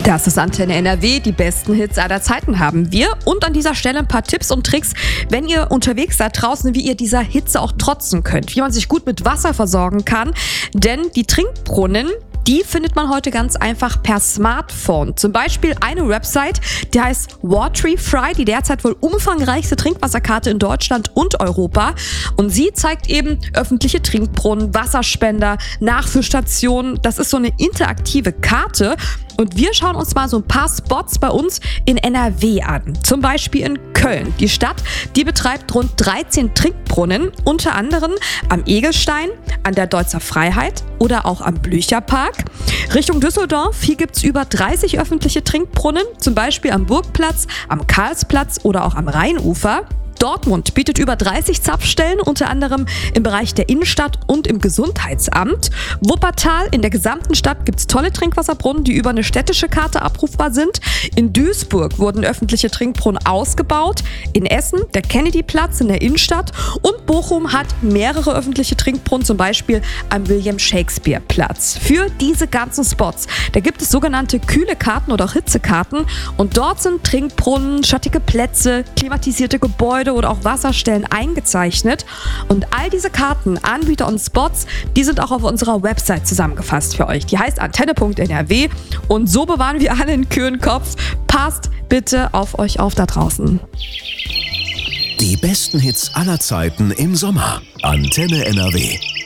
Das ist Antenne NRW, die besten Hits aller Zeiten haben wir. Und an dieser Stelle ein paar Tipps und Tricks, wenn ihr unterwegs seid draußen, wie ihr dieser Hitze auch trotzen könnt. Wie man sich gut mit Wasser versorgen kann. Denn die Trinkbrunnen, die findet man heute ganz einfach per Smartphone. Zum Beispiel eine Website, die heißt Waterify, die derzeit wohl umfangreichste Trinkwasserkarte in Deutschland und Europa. Und sie zeigt eben öffentliche Trinkbrunnen, Wasserspender, Nachfüllstationen. Das ist so eine interaktive Karte. Und wir schauen uns mal so ein paar Spots bei uns in NRW an. Zum Beispiel in Köln. Die Stadt, die betreibt rund 13 Trinkbrunnen, unter anderem am Egelstein, an der Deutzer Freiheit oder auch am Blücherpark. Richtung Düsseldorf, hier gibt es über 30 öffentliche Trinkbrunnen, zum Beispiel am Burgplatz, am Karlsplatz oder auch am Rheinufer. Dortmund bietet über 30 Zapfstellen, unter anderem im Bereich der Innenstadt und im Gesundheitsamt. Wuppertal, in der gesamten Stadt gibt es tolle Trinkwasserbrunnen, die über eine städtische Karte abrufbar sind. In Duisburg wurden öffentliche Trinkbrunnen ausgebaut. In Essen der Kennedyplatz in der Innenstadt. Und Bochum hat mehrere öffentliche Trinkbrunnen, zum Beispiel am William-Shakespeare-Platz. Für diese ganzen Spots, da gibt es sogenannte kühle Karten oder auch Hitzekarten. Und dort sind Trinkbrunnen, schattige Plätze, klimatisierte Gebäude oder auch Wasserstellen eingezeichnet. Und all diese Karten, Anbieter und Spots, die sind auch auf unserer Website zusammengefasst für euch. Die heißt antenne.nrw und so bewahren wir alle einen kühlen Kopf. Passt bitte auf euch auf da draußen. Die besten Hits aller Zeiten im Sommer. Antenne NRW.